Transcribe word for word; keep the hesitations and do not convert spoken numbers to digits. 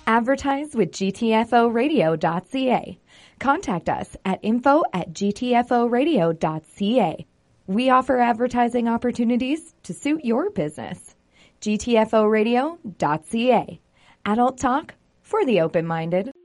Advertise with G T F O radio dot C A. Contact us at info at G T F O radio dot C A. We offer advertising opportunities to suit your business. G T F O radio dot C A. Adult talk for the open-minded.